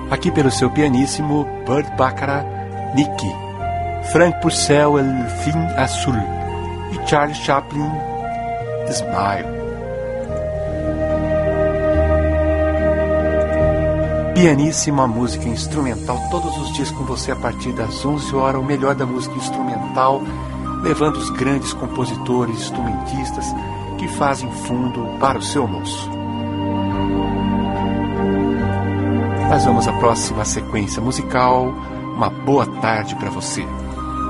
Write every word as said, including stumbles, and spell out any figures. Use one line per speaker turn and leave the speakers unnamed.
Aqui pelo seu pianíssimo Burt Bacharach, Nicky, Frank Purcell, El Fin Azul e Charlie Chaplin, Smile. Pianíssima música instrumental todos os dias com você a partir das onze horas, o melhor da música instrumental, levando os grandes compositores, instrumentistas que fazem fundo para o seu almoço. Nós vamos à próxima sequência musical. Uma boa tarde para você.